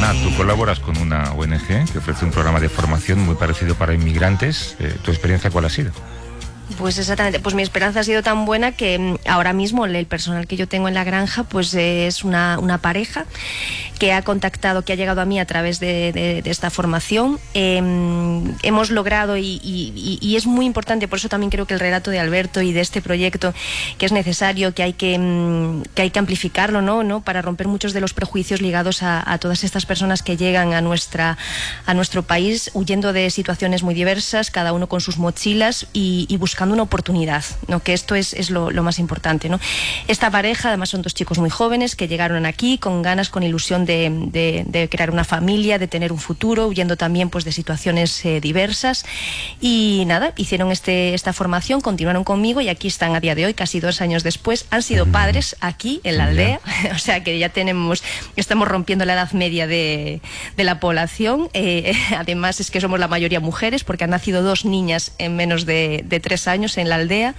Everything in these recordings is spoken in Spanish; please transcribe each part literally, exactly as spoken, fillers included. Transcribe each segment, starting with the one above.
Ana, tú colaboras con una O N G que ofrece un programa de formación muy parecido para inmigrantes. Eh, ¿Tu experiencia cuál ha sido? Pues exactamente, pues mi esperanza ha sido tan buena que ahora mismo el personal que yo tengo en la granja pues es una, una pareja que ha contactado, que ha llegado a mí a través de, de, de esta formación. Eh, hemos logrado y, y, y es muy importante, por eso también creo que el relato de Alberto y de este proyecto que es necesario, que hay que, que, hay que amplificarlo, ¿no? ¿no? Para romper muchos de los prejuicios ligados a, a todas estas personas que llegan a, nuestra, a nuestro país huyendo de situaciones muy diversas, cada uno con sus mochilas y, y buscando una oportunidad, ¿no? Que esto es, es lo, lo más importante, ¿no? Esta pareja, además, son dos chicos muy jóvenes que llegaron aquí con ganas, con ilusión de, de, de crear una familia, de tener un futuro, huyendo también pues de situaciones eh, diversas y nada, hicieron este, esta formación, continuaron conmigo y aquí están a día de hoy, casi dos años después, han sido padres aquí en la aldea, o sea que ya tenemos, estamos rompiendo la edad media de, de la población, eh, además es que somos la mayoría mujeres porque han nacido dos niñas en menos de, de tres años en la aldea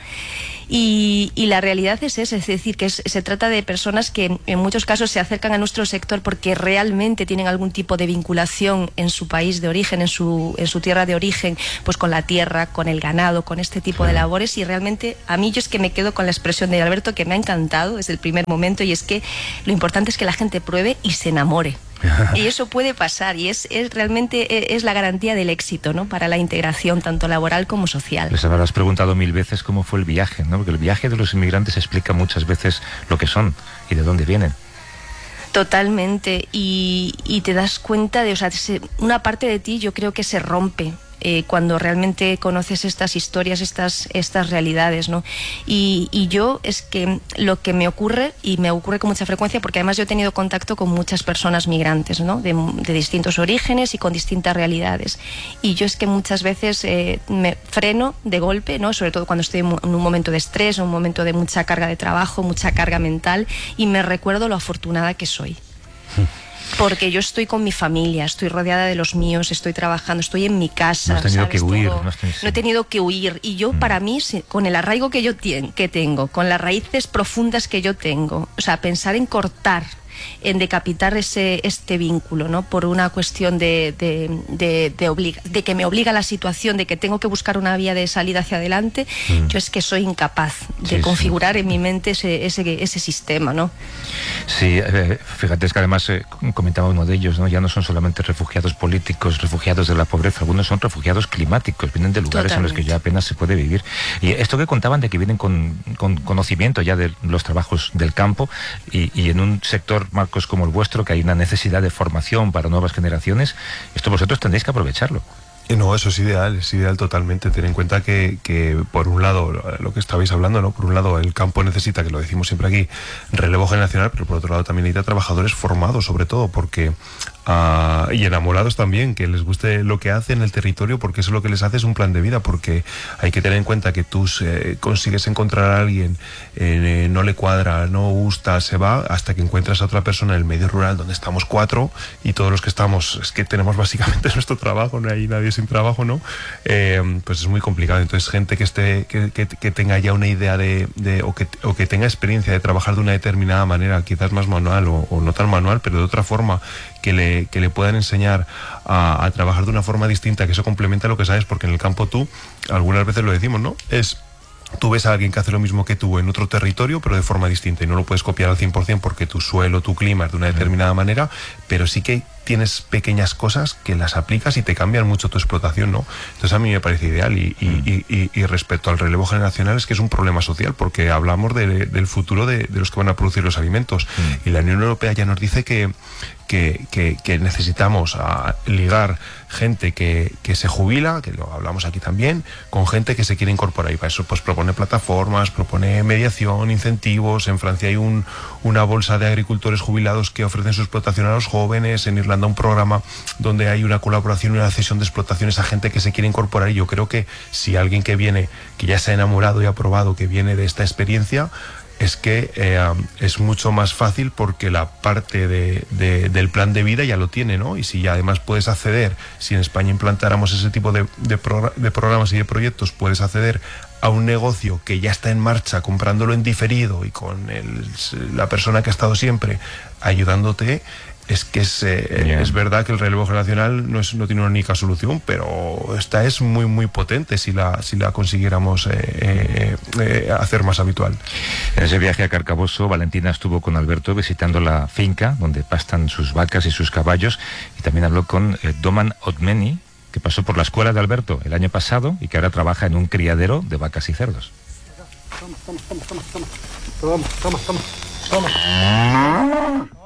y, y la realidad es esa, es decir, que es, se trata de personas que en muchos casos se acercan a nuestro sector porque realmente tienen algún tipo de vinculación en su país de origen, en su, en su tierra de origen, pues con la tierra, con el ganado, con este tipo de labores y realmente a mí yo es que me quedo con la expresión de Alberto que me ha encantado desde el primer momento y es que lo importante es que la gente pruebe y se enamore. Y eso puede pasar y es, es realmente es la garantía del éxito, ¿no? Para la integración tanto laboral como social. Les habrás preguntado mil veces cómo fue el viaje, ¿no? Porque el viaje de los inmigrantes explica muchas veces lo que son y de dónde vienen. Totalmente, y, y te das cuenta de, o sea, una parte de ti yo creo que se rompe eh, cuando realmente conoces estas historias, estas, estas realidades, ¿no? Y, y yo es que lo que me ocurre, y me ocurre con mucha frecuencia, porque además yo he tenido contacto con muchas personas migrantes, ¿no? De, de distintos orígenes y con distintas realidades. Y yo es que muchas veces eh, me freno de golpe, ¿no? Sobre todo cuando estoy en un momento de estrés, en un momento de mucha carga de trabajo, mucha carga mental, y me recuerdo lo afortunada que soy. Porque yo estoy con mi familia, estoy rodeada de los míos, estoy trabajando, estoy en mi casa. No has tenido ¿sabes? que huir. Tengo, no, has tenido... no he tenido que huir. Y yo, mm. para mí, con el arraigo que yo tien, que tengo, con las raíces profundas que yo tengo, o sea, pensar en cortar, en decapitar ese este vínculo, ¿no? Por una cuestión de de, de, de, obliga, de que me obliga la situación, de que tengo que buscar una vía de salida hacia adelante, mm. yo es que soy incapaz de sí, configurar sí. en mi mente ese, ese, ese sistema, ¿no? Sí, eh, fíjate, es que además eh, comentaba uno de ellos, ¿no? Ya no son solamente refugiados políticos, refugiados de la pobreza, algunos son refugiados climáticos, vienen de lugares Totalmente. en los que ya apenas se puede vivir. Y esto que contaban de que vienen con, con conocimiento ya de los trabajos del campo y, y en un sector, Marcos, como el vuestro, que hay una necesidad de formación para nuevas generaciones, esto vosotros tendréis que aprovecharlo. No, eso es ideal, es ideal totalmente. Ten en cuenta que, que por un lado, lo que estabais hablando, ¿no? Por un lado, el campo necesita, que lo decimos siempre aquí, relevo generacional, pero por otro lado también necesita trabajadores formados, sobre todo, porque uh, y enamorados también, que les guste lo que hacen en el territorio, porque eso lo que les hace es un plan de vida, porque hay que tener en cuenta que tú eh, consigues encontrar a alguien, eh, no le cuadra, no gusta, se va, hasta que encuentras a otra persona en el medio rural, donde estamos cuatro, y todos los que estamos, es que tenemos básicamente nuestro trabajo, no hay nadie sin trabajo, ¿no? Eh, pues es muy complicado. Entonces, gente que esté que, que, que tenga ya una idea de, de o, que, o que tenga experiencia de trabajar de una determinada manera, quizás más manual o, o no tan manual, pero de otra forma, que le, que le puedan enseñar a, a trabajar de una forma distinta, que eso complementa lo que sabes, porque en el campo tú, algunas veces lo decimos, ¿no? Es... Tú ves a alguien que hace lo mismo que tú en otro territorio, pero de forma distinta, y no lo puedes copiar al cien por ciento porque tu suelo, tu clima es de una determinada manera, pero sí que tienes pequeñas cosas que las aplicas y te cambian mucho tu explotación, ¿no? Entonces a mí me parece ideal y, y, y, y, y respecto al relevo generacional es que es un problema social porque hablamos de, del futuro de, de los que van a producir los alimentos mm. y la Unión Europea ya nos dice que, que, que, que necesitamos a ligar gente que, que se jubila, que lo hablamos aquí también, con gente que se quiere incorporar y para eso pues propone plataformas, propone mediación, incentivos. En Francia hay un, una bolsa de agricultores jubilados que ofrecen su explotación a los jóvenes, en Irlanda un programa donde hay una colaboración y una cesión de explotaciones a gente que se quiere incorporar y yo creo que si alguien que viene, que ya se ha enamorado y ha probado que viene de esta experiencia, es que eh, es mucho más fácil porque la parte de, de, del plan de vida ya lo tiene, ¿no? Y si ya además puedes acceder, si en España implantáramos ese tipo de, de, progr- de programas y de proyectos, puedes acceder a un negocio que ya está en marcha, comprándolo en diferido y con el, la persona que ha estado siempre ayudándote, es que es, eh, yeah. es verdad que el relevo generacional no, es, no tiene una única solución, pero esta es muy muy potente si la, si la consiguiéramos eh, eh, eh, hacer más habitual. En ese viaje a Carcaboso, Valentina estuvo con Alberto visitando la finca donde pastan sus vacas y sus caballos, y también habló con eh, Doman Otmeni, que pasó por la escuela de Alberto el año pasado y que ahora trabaja en un criadero de vacas y cerdos. Toma, toma, toma, toma, toma, toma, toma, toma, toma.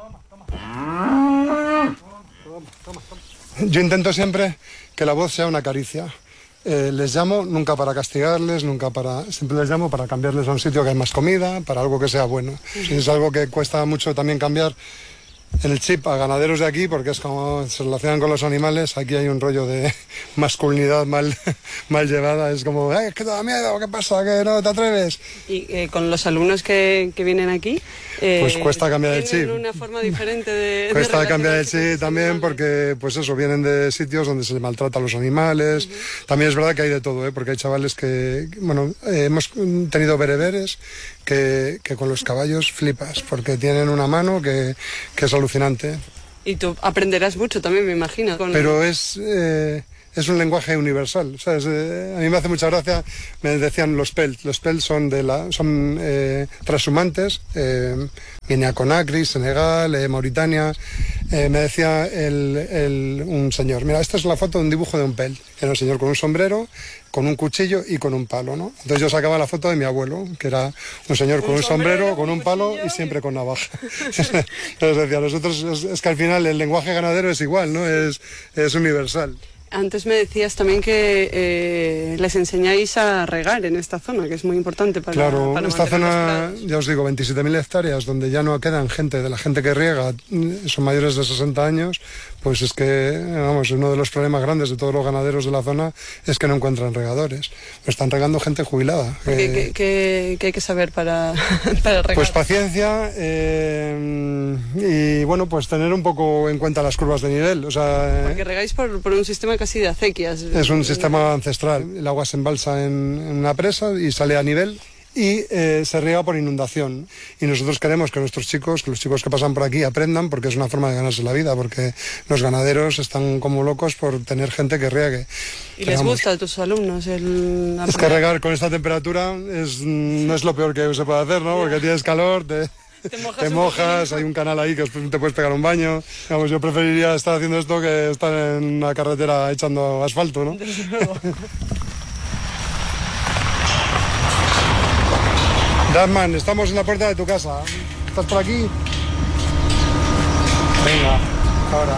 Yo intento siempre que la voz sea una caricia. Eh, les llamo nunca para castigarles, nunca para... Siempre les llamo para cambiarles a un sitio que hay más comida, para algo que sea bueno. Si es algo que cuesta mucho también cambiar en el chip a ganaderos de aquí, porque es como se relacionan con los animales. Aquí hay un rollo de masculinidad mal, mal llevada. Es como, eh, es que te da miedo, ¿qué pasa? ¿Que no te atreves? Y eh, con los alumnos que, que vienen aquí, eh, pues cuesta cambiar el chip. Tienen una forma diferente de... Cuesta de cambiar el chip también porque, pues eso, vienen de sitios donde se maltrata a los animales. Uh-huh. También es verdad que hay de todo, ¿eh? Porque hay chavales que, bueno, eh, hemos tenido bereberes que, que con los caballos flipas, porque tienen una mano que, que es alucinante. Y tú aprenderás mucho también, me imagino. Con... Pero es... Eh, es un lenguaje universal, ¿sabes? Eh, a mí me hace mucha gracia, me decían los pelt, los pelt son de la, son eh, transhumantes, eh, Guinea Conakry, Senegal, eh, Mauritania. Eh, me decía el, el, un señor, mira, esta es la foto de un dibujo de un pelt, era un señor con un sombrero, con un cuchillo y con un palo, ¿no? Entonces yo sacaba la foto de mi abuelo, que era un señor con un, un sombrero, sombrero, con un palo y siempre con navaja. Entonces decía, nosotros, es, es que al final el lenguaje ganadero es igual, ¿no? Es, es universal. Antes me decías también que eh, les enseñáis a regar en esta zona, que es muy importante para... Claro, para esta zona, ya os digo, veintisiete mil hectáreas, donde ya no quedan gente, de la gente que riega, son mayores de sesenta años, pues es que, vamos, uno de los problemas grandes de todos los ganaderos de la zona es que no encuentran regadores. Están regando gente jubilada. ¿Qué, eh, qué, qué, qué hay que saber para, para regar? Pues paciencia eh, y, bueno, pues tener un poco en cuenta las curvas de nivel. O sea, porque regáis por, por un sistema casi de acequias. Es un sistema ancestral. El agua se embalsa en, en una presa y sale a nivel y eh, se riega por inundación. Y nosotros queremos que nuestros chicos, que los chicos que pasan por aquí aprendan, porque es una forma de ganarse la vida, porque los ganaderos están como locos por tener gente que riegue. ¿Y les gusta a tus alumnos el Es que regar con esta temperatura es, no es lo peor que se puede hacer, ¿no? Porque tienes calor, te... Te mojas, te mojas hay un canal ahí que te puedes pegar un baño. Digamos, yo preferiría estar haciendo esto que estar en una carretera echando asfalto, ¿no? Desde luego. Darman, estamos en la puerta de tu casa. ¿Estás por aquí? Venga, ahora.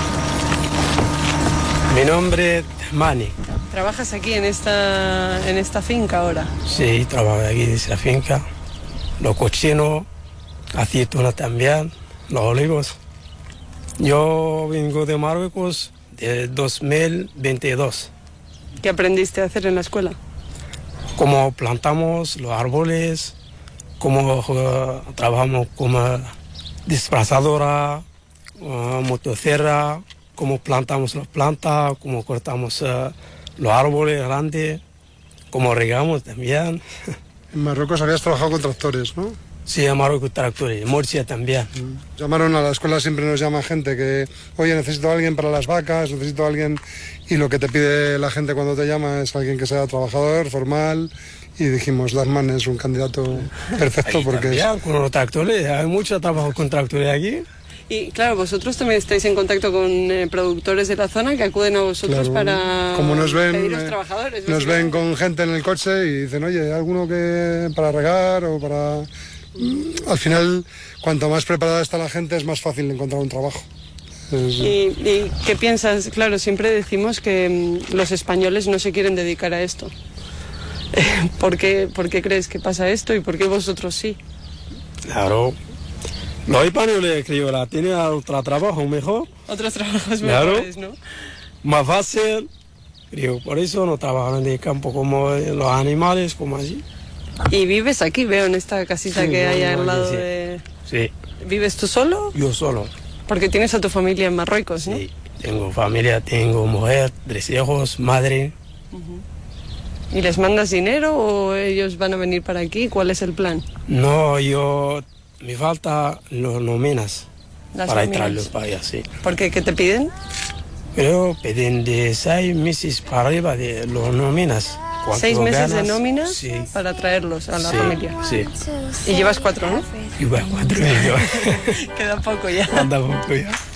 Mi nombre es Mani. ¿Trabajas aquí en esta, en esta finca ahora? Sí, trabajo aquí en esta finca. Los cochinos, aceituna también, los olivos. Yo vengo de Marruecos de dos mil veintidós. ¿Qué aprendiste a hacer en la escuela? Cómo plantamos los árboles, cómo uh, trabajamos como desplazadora, uh, motosierra, cómo plantamos las plantas, cómo cortamos uh, los árboles grandes, cómo regamos también. En Marruecos habías trabajado con tractores, ¿no? Sí, en Marruecos tractores, Murcia también. Llamaron a la escuela, siempre nos llama gente que, oye, necesito a alguien para las vacas, necesito a alguien, y lo que te pide la gente cuando te llama es alguien que sea trabajador, formal, y dijimos, Darman es un candidato perfecto. Ahí porque también, es... con los tractores, hay mucho trabajo con tractores aquí. Y claro, vosotros también estáis en contacto con eh, productores de la zona que acuden a vosotros, claro, para como nos ven, pediros eh, trabajadores. Nos ven con gente en el coche y dicen, oye, ¿alguno que para regar o para...? Al final, cuanto más preparada está la gente, es más fácil encontrar un trabajo. Es... ¿Y, ¿Y qué piensas? Claro, siempre decimos que mmm, los españoles no se quieren dedicar a esto. ¿Por qué, ¿Por qué crees que pasa esto y por qué vosotros sí? Claro, los españoles, creo, la tienen otro trabajo mejor. Otros trabajos claro, mejores, ¿no? Más fácil, creo, por eso no trabajan en el campo como los animales, como allí. ¿Y vives aquí? Veo en esta casita sí, que hay al lado sí. de... Sí. ¿Vives tú solo? Yo solo. Porque tienes a tu familia en Marruecos, ¿no? Sí, tengo familia, tengo mujer, tres hijos, madre. Uh-huh. ¿Y les mandas dinero o ellos van a venir para aquí? ¿Cuál es el plan? No, yo... Me falta los nóminas. Las para nóminas. traerlos para allá, sí. ¿Por qué? ¿Qué te piden? Pero piden de seis meses para arriba de los nóminas. ¿Seis meses de ganas? nóminas Sí. para traerlos a la Sí, familia? sí. Y llevas cuatro, ¿no? Y va cuatro y yo. Queda poco ya. Anda poco ya.